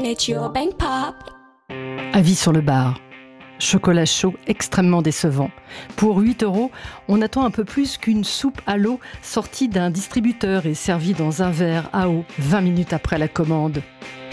it's your bank pop. Avis sur le bar. Chocolat chaud extrêmement décevant. Pour 8 €, on attend un peu plus qu'une soupe à l'eau sortie d'un distributeur et servie dans un verre à eau 20 minutes après la commande.